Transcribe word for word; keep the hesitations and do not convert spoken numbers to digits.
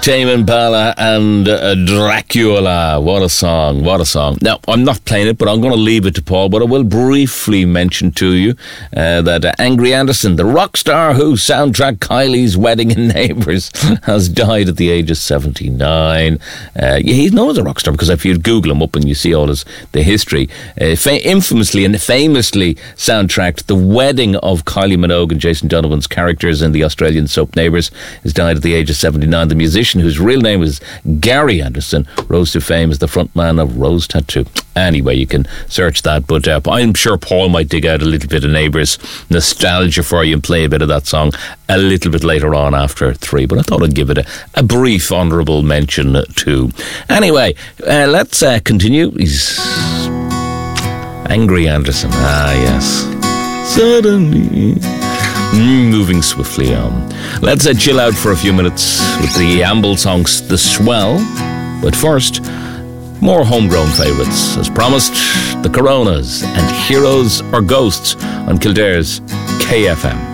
Tame Impala and uh, Dracula. What a song, what a song. Now, I'm not playing it, but I'm going to leave it to Paul, but I will briefly mention to you uh, that uh, Angry Anderson, the rock star who soundtracked Kylie's Wedding in Neighbours, has died at the age of seventy-nine. Uh, he's known as a rock star because if you Google him up and you see all his the history, uh, fa- infamously and famously soundtracked the wedding of Kylie Minogue and Jason Donovan's characters in the Australian soap Neighbours. He's died at the age of seventy-nine. The musician, whose real name is Gary Anderson, rose to fame as the frontman of Rose Tattoo. Anyway, you can search that, but uh, I'm sure Paul might dig out a little bit of Neighbours nostalgia for you and play a bit of that song a little bit later on after three, but I thought I'd give it a, a brief honourable mention too. Anyway, uh, let's uh, continue. He's Angry Anderson. Ah, yes. Suddenly... Moving swiftly on. Let's uh, chill out for a few minutes with the Amble songs The Swell. But first, more homegrown favourites. As promised, the Coronas and Heroes or Ghosts on Kildare's K F M.